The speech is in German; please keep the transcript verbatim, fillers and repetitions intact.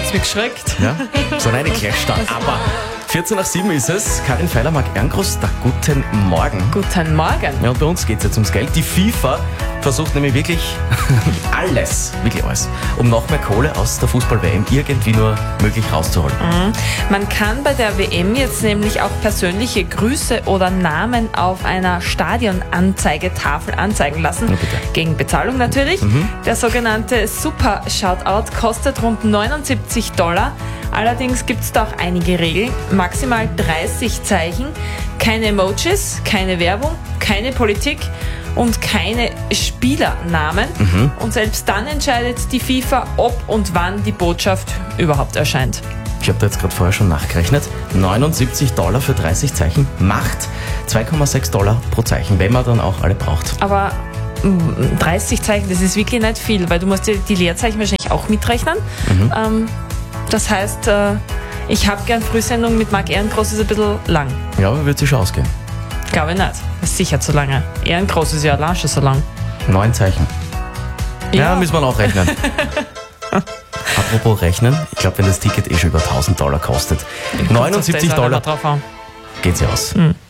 hat's mich geschreckt. Ja, so eine Clash da. Aber vierzehn nach sieben ist es. Karin Feiler, Marc Ehrengroß, da guten Morgen. Guten Morgen. Ja, und bei uns geht es jetzt ums Geld. Die FIFA versucht nämlich wirklich alles, wirklich alles, um noch mehr Kohle aus der Fußball-W M irgendwie nur möglich rauszuholen. Mhm. Man kann bei der W M jetzt nämlich auch persönliche Grüße oder Namen auf einer Stadionanzeigetafel anzeigen lassen. Ja, bitte. Gegen Bezahlung natürlich. Mhm. Der sogenannte Super Shoutout kostet rund neunundsiebzig Dollar. Allerdings gibt es da auch einige Regeln. Maximal dreißig Zeichen, keine Emojis, keine Werbung, keine Politik und keine Spielernamen. Mhm. Und selbst dann entscheidet die FIFA, ob und wann die Botschaft überhaupt erscheint. Ich habe da jetzt gerade vorher schon nachgerechnet. neunundsiebzig Dollar für dreißig Zeichen macht zwei Komma sechs Dollar pro Zeichen, wenn man dann auch alle braucht. Aber mm, dreißig Zeichen, das ist wirklich nicht viel, weil du musst dir die Leerzeichen wahrscheinlich auch mitrechnen. Mhm. Ähm, das heißt, äh, ich habe gern Frühsendung mit Marc Ehrengroß, ist ein bisschen lang. Ja, aber wird sich schon ausgehen. Glaube ich nicht. Das ist sicher zu lange. Ehrengroß ist ja allein schon so lang. Neun Zeichen. Ja, müssen wir auch rechnen. Apropos rechnen, ich glaube, wenn das Ticket eh schon über tausend Dollar kostet, neunundsiebzig Dollar drauf an. geht's ja aus. Mhm.